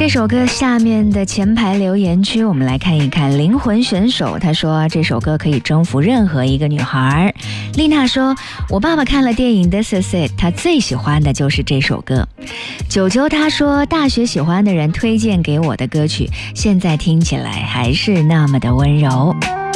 这首歌下面的前排留言区，我们来看一看灵魂选手，他说这首歌可以征服任何一个女孩。丽娜说，我爸爸看了电影 This Is It， 他最喜欢的就是这首歌。九九他说，大学喜欢的人推荐给我的歌曲，现在听起来还是那么的温柔。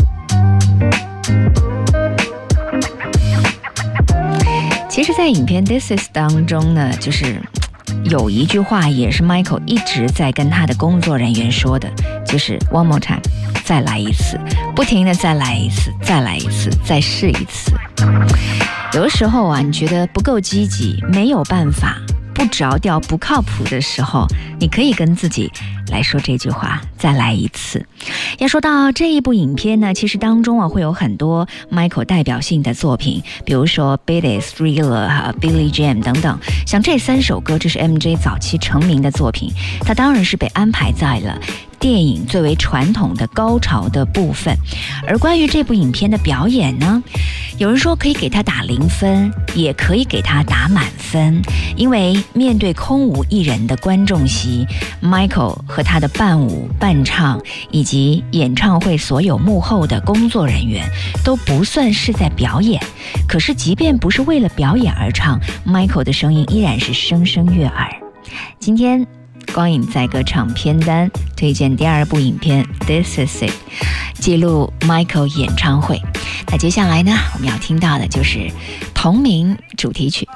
其实在影片 This Is 当中呢，就是有一句话也是 Michael 一直在跟他的工作人员说的，就是 One more time， 再来一次，不停的再来一次，再来一次，再试一次。有的时候啊，你觉得不够积极，没有办法，不着调，不靠谱的时候，你可以跟自己来说这句话，再来一次。要说到这一部影片呢，其实当中啊会有很多 Michael 代表性的作品，比如说 Beat It、Thriller、Billie Jean 等等。像这3首歌，这是 MJ 早期成名的作品，他当然是被安排在了电影最为传统的高潮的部分。而关于这部影片的表演呢，有人说可以给他打0分，也可以给他打满分，因为面对空无一人的观众席， Michael 和他的伴舞、伴唱以及演唱会所有幕后的工作人员都不算是在表演，可是即便不是为了表演而唱， Michael 的声音依然是声声悦耳。今天光影在歌唱片单推荐第2部影片 This Is It， 记录 Michael 演唱会。那接下来呢，我们要听到的就是同名主题曲。